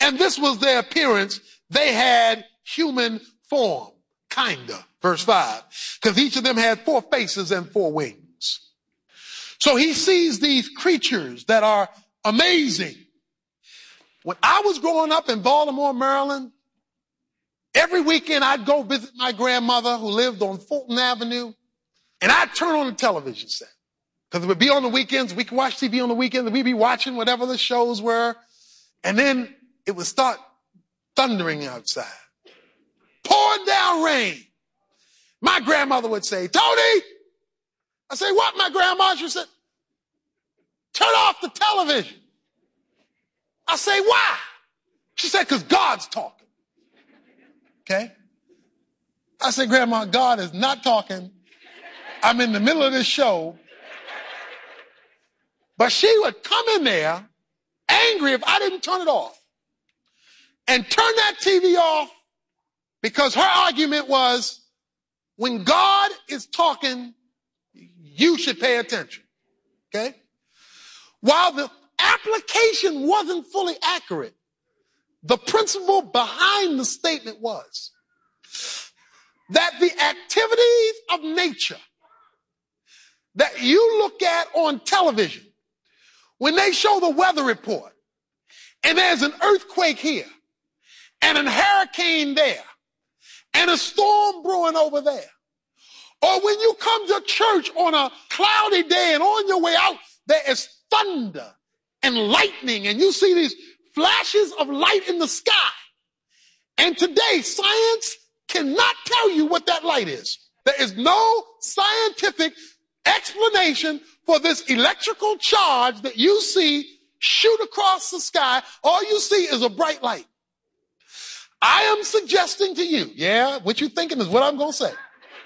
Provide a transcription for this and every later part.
and this was their appearance. They had human form, kinda, verse 5, because each of them had 4 faces and 4 wings. So he sees these creatures that are amazing. When I was growing up in Baltimore, Maryland, every weekend I'd go visit my grandmother who lived on Fulton Avenue, and I'd turn on the television set. Because it would be on the weekends. We could watch TV on the weekends. We'd be watching whatever the shows were. And then it would start thundering outside. Pouring down rain. My grandmother would say, Tony! I say, what, my grandma? She said, turn off the television. I say, why? She said, because God's talking. Okay? I say, Grandma, God is not talking. I'm in the middle of this show. But she would come in there angry if I didn't turn it off and turn that TV off, because her argument was, when God is talking, you should pay attention. Okay? While the application wasn't fully accurate, the principle behind the statement was that the activities of nature that you look at on television, when they show the weather report and there's an earthquake here and a hurricane there and a storm brewing over there, or when you come to church on a cloudy day and on your way out, there is thunder and lightning and you see these flashes of light in the sky. And today, science cannot tell you what that light is. There is no scientific explanation for this electrical charge that you see shoot across the sky. All you see is a bright light. I am suggesting to you, what you're thinking is what I'm going to say,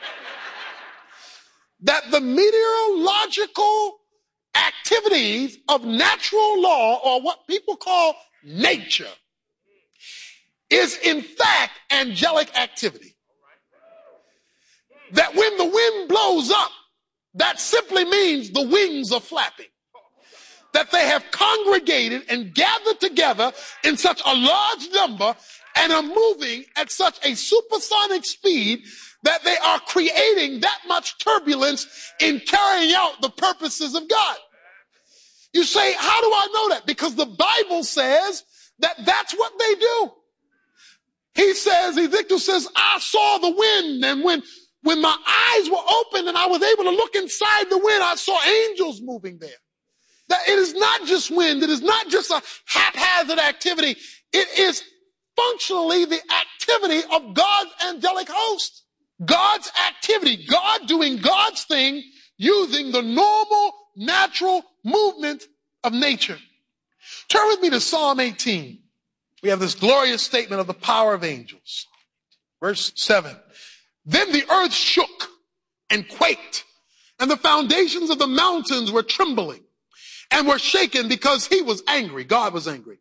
that the meteorological activities of natural law, or what people call nature, is in fact angelic activity. That when the wind blows up, that simply means the wings are flapping. That they have congregated and gathered together in such a large number and are moving at such a supersonic speed that they are creating that much turbulence in carrying out the purposes of God. You say, how do I know that? Because the Bible says that that's what they do. He says, Ezekiel says, I saw the wind, and when my eyes were open and I was able to look inside the wind, I saw angels moving there. That it is not just wind. It is not just a haphazard activity. It is functionally the activity of God's angelic host. God's activity, God doing God's thing using the normal, natural movement of nature. Turn with me to Psalm 18. We have this glorious statement of the power of angels. Verse 7. Then the earth shook and quaked, and the foundations of the mountains were trembling and were shaken because he was angry. God was angry.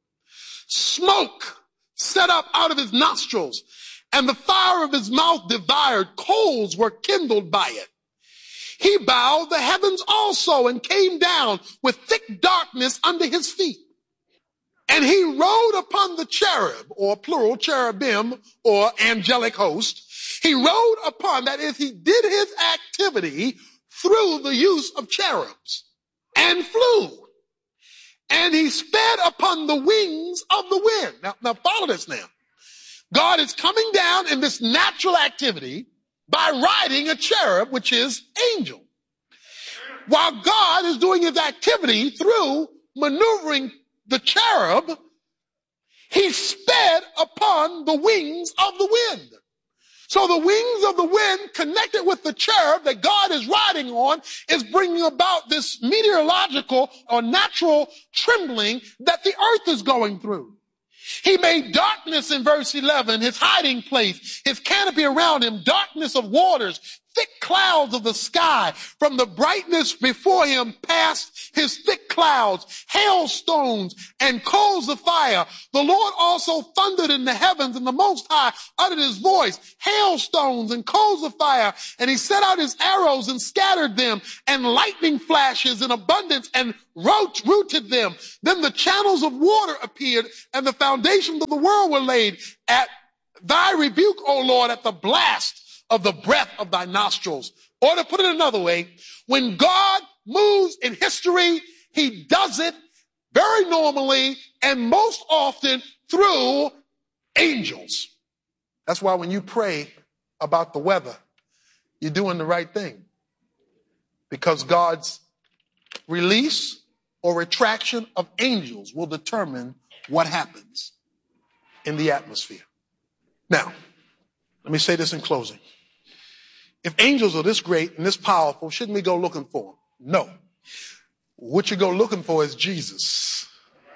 Smoke set up out of his nostrils, and the fire of his mouth devoured. Coals were kindled by it. He bowed the heavens also and came down with thick darkness under his feet. And he rode upon the cherub, or plural, cherubim, or angelic host. He rode upon, that is, he did his activity through the use of cherubs and flew. And he sped upon the wings of the wind. Now follow this now. God is coming down in this natural activity by riding a cherub, which is angel. While God is doing his activity through maneuvering the cherub, he sped upon the wings of the wind. So the wings of the wind connected with the cherub that God is riding on is bringing about this meteorological or natural trembling that the earth is going through. He made darkness in verse 11, his hiding place, his canopy around him, darkness of waters, thick clouds of the sky. From the brightness before him passed his thick clouds, hailstones, and coals of fire. The Lord also thundered in the heavens, and the Most High uttered his voice, hailstones and coals of fire. And he set out his arrows and scattered them, and lightning flashes in abundance and rooted them. Then the channels of water appeared, and the foundations of the world were laid. At thy rebuke, O Lord, at the blast of the breath of thy nostrils. Or to put it another way, when God moves in history, he does it very normally and most often through angels. That's why when you pray about the weather, you're doing the right thing. Because God's release or retraction of angels will determine what happens in the atmosphere. Now, let me say this in closing. If angels are this great and this powerful, shouldn't we go looking for them? No. What you go looking for is Jesus.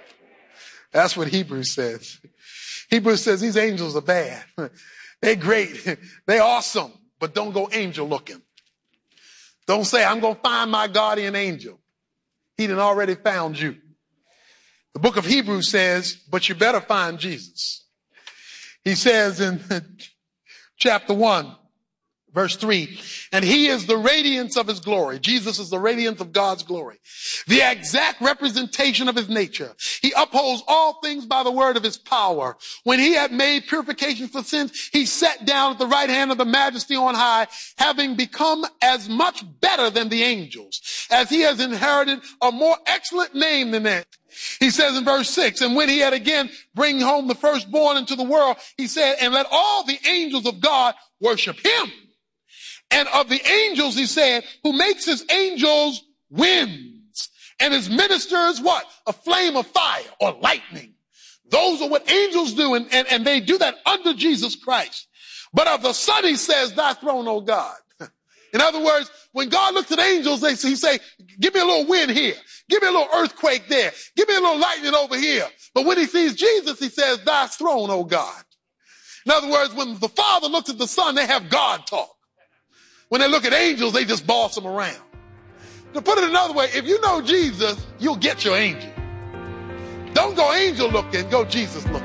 That's what Hebrews says. Hebrews says these angels are bad. They're great. They're awesome. But don't go angel looking. Don't say, I'm going to find my guardian angel. He done already found you. The book of Hebrews says, but you better find Jesus. He says in chapter 1, verse 3, and he is the radiance of his glory. Jesus is the radiance of God's glory, the exact representation of his nature. He upholds all things by the word of his power. When he had made purification for sins, he sat down at the right hand of the majesty on high, having become as much better than the angels, as he has inherited a more excellent name than that. He says in verse 6, and when he had again bring home the firstborn into the world, he said, and let all the angels of God worship him. And of the angels, he said, who makes his angels winds and his ministers what? A flame of fire or lightning. Those are what angels do, and they do that under Jesus Christ. But of the Son, he says, thy throne, O God. In other words, when God looks at angels, he say, give me a little wind here. Give me a little earthquake there. Give me a little lightning over here. But when he sees Jesus, he says, thy throne, O God. In other words, when the Father looks at the Son, they have God talk. When they look at angels, they just boss them around. To put it another way, if you know Jesus, you'll get your angel. Don't go angel looking, go Jesus looking.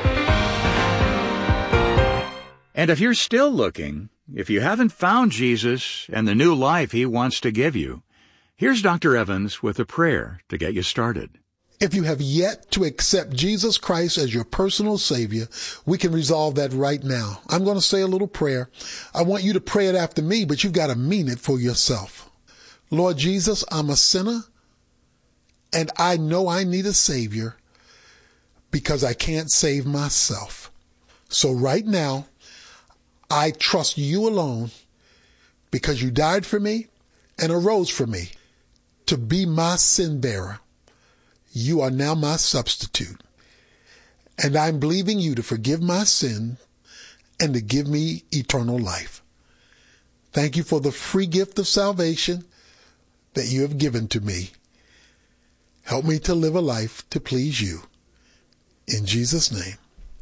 And if you're still looking, if you haven't found Jesus and the new life he wants to give you, here's Dr. Evans with a prayer to get you started. If you have yet to accept Jesus Christ as your personal Savior, we can resolve that right now. I'm going to say a little prayer. I want you to pray it after me, but you've got to mean it for yourself. Lord Jesus, I'm a sinner, and I know I need a Savior because I can't save myself. So right now, I trust you alone because you died for me and arose for me to be my sin bearer. You are now my substitute, and I'm believing you to forgive my sin and to give me eternal life. Thank you for the free gift of salvation that you have given to me. Help me to live a life to please you. In Jesus' name,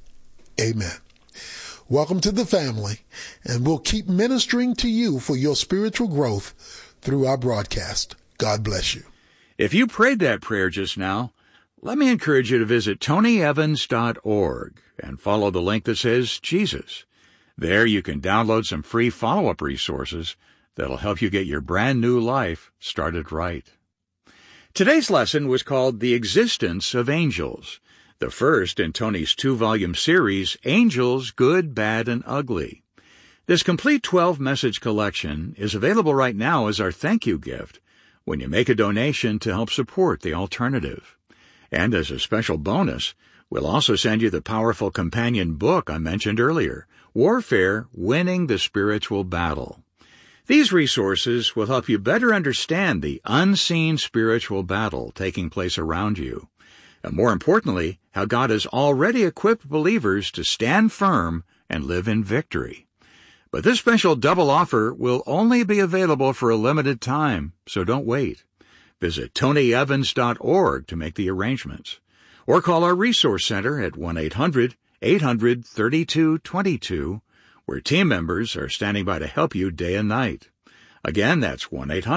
amen. Welcome to the family, and we'll keep ministering to you for your spiritual growth through our broadcast. God bless you. If you prayed that prayer just now, let me encourage you to visit TonyEvans.org and follow the link that says Jesus. There you can download some free follow-up resources that'll help you get your brand new life started right. Today's lesson was called The Existence of Angels, the first in Tony's 2-volume series, Angels, Good, Bad, and Ugly. This complete 12-message collection is available right now as our thank you gift when you make a donation to help support the alternative. And as a special bonus, we'll also send you the powerful companion book I mentioned earlier, Warfare, Winning the Spiritual Battle. These resources will help you better understand the unseen spiritual battle taking place around you, and more importantly, how God has already equipped believers to stand firm and live in victory. But this special double offer will only be available for a limited time, so don't wait. Visit TonyEvans.org to make the arrangements, or call our Resource Center at 1-800-800-3222, where team members are standing by to help you day and night. Again, that's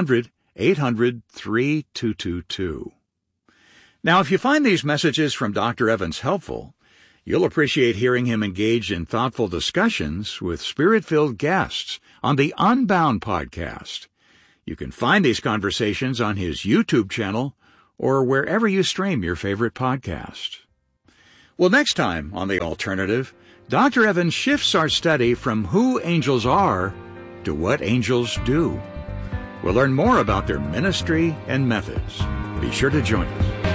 1-800-800-3222. Now, if you find these messages from Dr. Evans helpful, you'll appreciate hearing him engage in thoughtful discussions with Spirit-filled guests on the Unbound podcast. You can find these conversations on his YouTube channel or wherever you stream your favorite podcast. Well, next time on The Alternative, Dr. Evans shifts our study from who angels are to what angels do. We'll learn more about their ministry and methods. Be sure to join us.